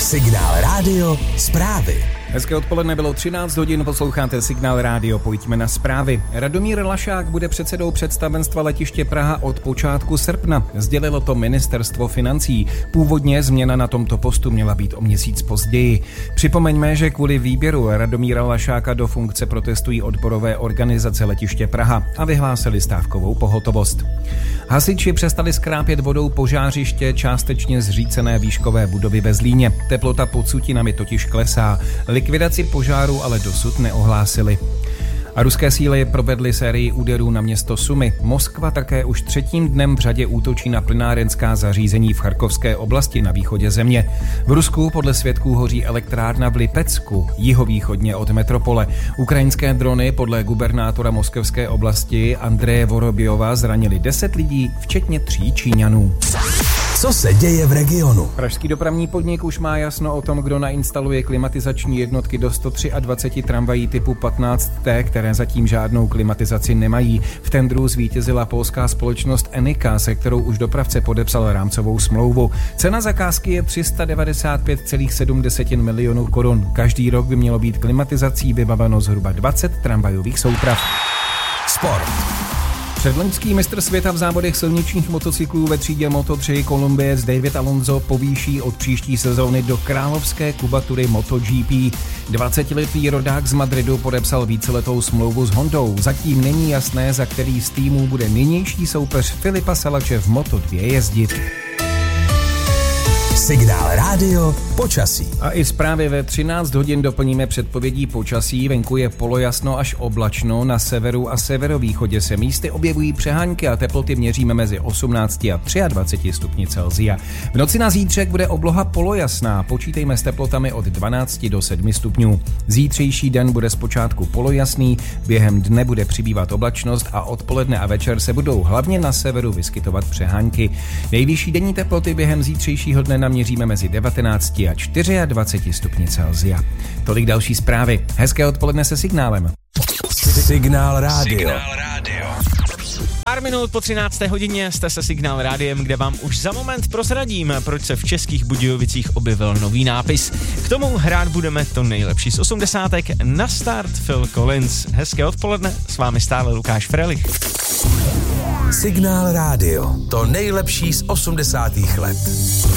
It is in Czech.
Signál Rádio zprávy. Hezké odpoledne, bylo 13 hodin, posloucháte Signál Rádio, pojďme na zprávy. Radomír Lašák bude předsedou představenstva letiště Praha od počátku srpna, sdělilo to ministerstvo financí. Původně změna na tomto postu měla být o měsíc později. Připomeňme, že kvůli výběru Radomíra Lašáka do funkce protestují odborové organizace letiště Praha a vyhlásili stávkovou pohotovost. Hasiči přestali skrápět vodou požářiště částečně zřícené výškové budovy ve Zlíně. Teplota pod sutinami totiž klesá. Likvidaci požáru ale dosud neohlásili. A ruské síly provedly sérii úderů na město Sumy. Moskva také už třetím dnem v řadě útočí na plynárenská zařízení v Charkovské oblasti na východě země. V Rusku podle svědků hoří elektrárna v Lipecku, jihovýchodně od metropole. Ukrajinské drony podle gubernátora moskevské oblasti Andreje Vorobjova zranili 10 lidí, včetně 3 Číňanů. Co se děje v regionu? Pražský dopravní podnik už má jasno o tom, kdo nainstaluje klimatizační jednotky do 123 tramvají typu 15T, které zatím žádnou klimatizaci nemají. V tendru zvítězila polská společnost Enika, se kterou už dopravce podepsal rámcovou smlouvu. Cena zakázky je 395,7 milionů korun. Každý rok by mělo být klimatizací vybaveno zhruba 20 tramvajových souprav. Sport. Předloňský mistr světa v závodech silničních motocyklů ve třídě Moto3 Kolumbiec David Alonso povýší od příští sezóny do královské kubatury MotoGP. 20letý rodák z Madridu podepsal víceletou smlouvu s Hondou. Zatím není jasné, za který z týmů bude nynější soupeř Filipa Salače v Moto2 jezdit. Signál Rádio počasí. A i zprávy ve 13 hodin doplníme předpovědí počasí. Venku je polojasno až oblačno, na severu a severovýchodě se místy objevují přehánky a teploty měříme mezi 18 a 23 stupni Celsia. V noci na zítřek bude obloha polojasná, počítejme s teplotami od 12 do 7 stupňů. Zítřejší den bude zpočátku polojasný, během dne bude přibývat oblačnost a odpoledne a večer se budou hlavně na severu vyskytovat přehánky. Nejvyšší denní teploty během zítřejšího dne naměříme mezi 19 a 24 stupni Celsia. Tolik další zprávy. Hezké odpoledne se Signálem. Signál Rádio. Pár minut po 13. hodině jste se Signál Rádiem, kde vám už za moment prozradím, proč se v Českých Budějovicích objevil nový nápis. K tomu hrát budeme to nejlepší z 80. Na start Phil Collins. Hezké odpoledne, s vámi stále Lukáš Frelich. Signál Rádio. To nejlepší z 80. let.